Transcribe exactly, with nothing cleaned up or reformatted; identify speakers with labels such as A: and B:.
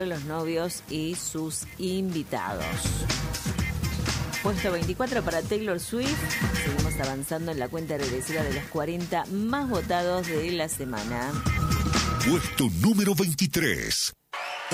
A: los novios y sus invitados. Puesto veinticuatro para Taylor Swift. Seguimos avanzando en la cuenta regresiva de los cuarenta más votados de la semana.
B: Puesto número veintitrés.